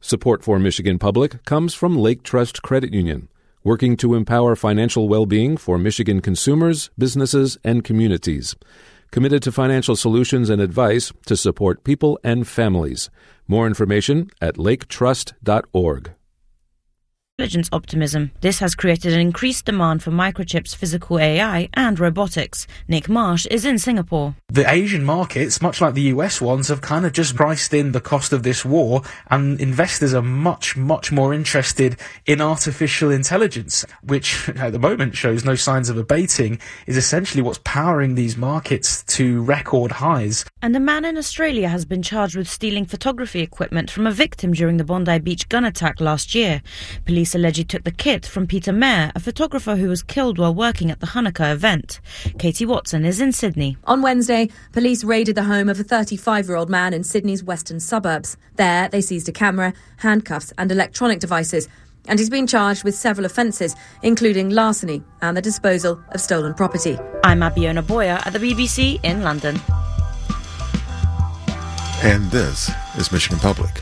Support for Michigan Public comes from Lake Trust Credit Union, working to empower financial well-being for Michigan consumers, businesses, and communities. Committed to financial solutions and advice to support people and families. More information at laketrust.org. Intelligence optimism. This has created an increased demand for microchips, physical AI, and robotics. Nick Marsh is in Singapore. The Asian markets, much like the US ones, have kind of just priced in the cost of this war, and investors are much more interested in artificial intelligence, which at the moment shows no signs of abating, is essentially what's powering these markets to record highs. And a man in Australia has been charged with stealing photography equipment from a victim during the Bondi Beach gun attack last year. Police allegedly took the kit from Peter Mayer, a photographer who was killed while working at the Hanukkah event. Katie Watson is in Sydney. On Wednesday, police raided the home of a 35-year-old man in Sydney's western suburbs. There, they seized a camera, handcuffs and electronic devices. And he's been charged with several offences, including larceny and the disposal of stolen property. I'm Abiona Boyer at the BBC in London. And this is Michigan Public.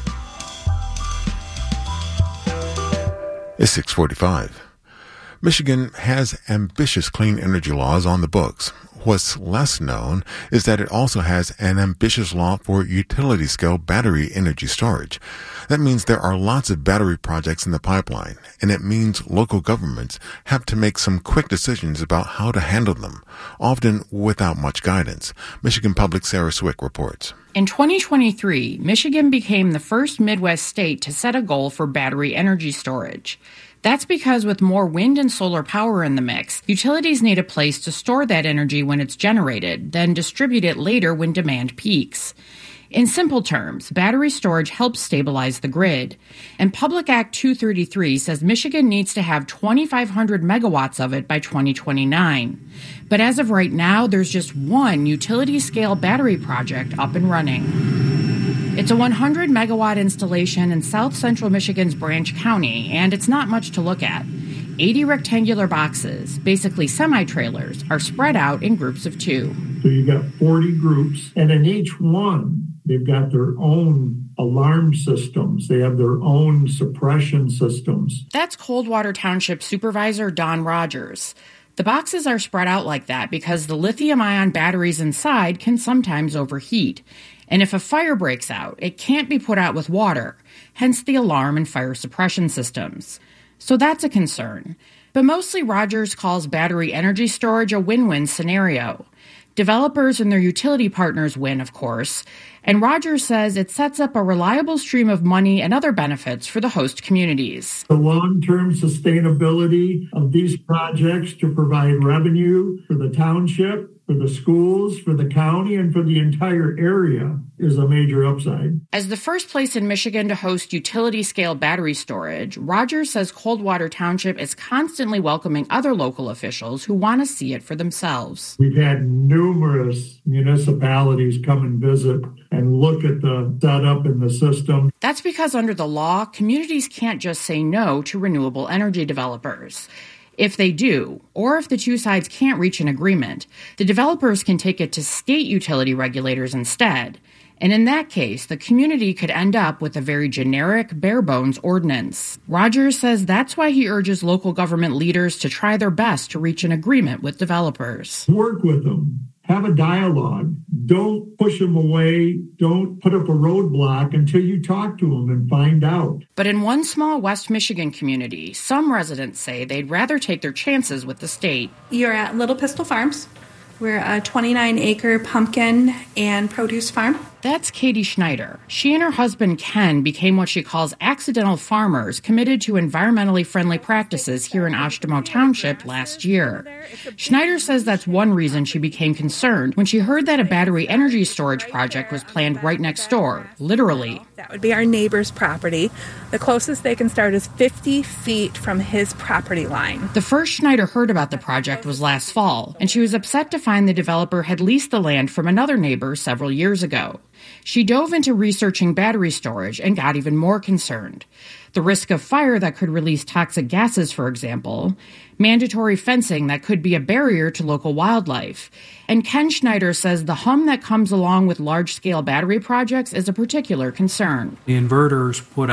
It's 6:45. Michigan has ambitious clean energy laws on the books. What's less known is that it also has an ambitious law for utility-scale battery energy storage. That means there are lots of battery projects in the pipeline, and it means local governments have to make some quick decisions about how to handle them, often without much guidance. Michigan Public Sarah Swick reports. In 2023, Michigan became the first Midwest state to set a goal for battery energy storage. That's because with more wind and solar power in the mix, utilities need a place to store that energy when it's generated, then distribute it later when demand peaks. In simple terms, battery storage helps stabilize the grid. And Public Act 233 says Michigan needs to have 2,500 megawatts of it by 2029. But as of right now, there's just one utility-scale battery project up and running. It's a 100-megawatt installation in south central Michigan's Branch County, and it's not much to look at. 80 rectangular boxes, basically semi-trailers, are spread out in groups of 2. So you got 40 groups, and in each one, they've got their own alarm systems. They have their own suppression systems. That's Coldwater Township Supervisor Don Rogers. The boxes are spread out like that because the lithium-ion batteries inside can sometimes overheat. And if a fire breaks out, it can't be put out with water, hence the alarm and fire suppression systems. So that's a concern. But mostly Rogers calls battery energy storage a win-win scenario. Developers and their utility partners win, of course, and Rogers says it sets up a reliable stream of money and other benefits for the host communities. The long-term sustainability of these projects to provide revenue for the township, for the schools, for the county, and for the entire area is a major upside. As the first place in Michigan to host utility-scale battery storage, Rogers says Coldwater Township is constantly welcoming other local officials who want to see it for themselves. We've had numerous municipalities come and visit and look at the setup in the system. That's because under the law, communities can't just say no to renewable energy developers. If they do, or if the two sides can't reach an agreement, the developers can take it to state utility regulators instead. And in that case, the community could end up with a very generic, bare-bones ordinance. Rogers says that's why he urges local government leaders to try their best to reach an agreement with developers. Work with them. Have a dialogue. Don't push them away. Don't put up a roadblock until you talk to them and find out. But in one small West Michigan community, some residents say they'd rather take their chances with the state. You're at Little Pistol Farms. We're a 29-acre pumpkin and produce farm. That's Katie Schneider. She and her husband Ken became what she calls accidental farmers committed to environmentally friendly practices here in Oshtemo Township last year. Schneider says that's one reason she became concerned when she heard that a battery energy storage project was planned right next door, literally. That would be our neighbor's property. The closest they can start is 50 feet from his property line. The first Schneider heard about the project was last fall, and she was upset to find the developer had leased the land from another neighbor several years ago. She dove into researching battery storage and got even more concerned. The risk of fire that could release toxic gases, for example, mandatory fencing that could be a barrier to local wildlife. And Ken Schneider says the hum that comes along with large-scale battery projects is a particular concern. The inverters put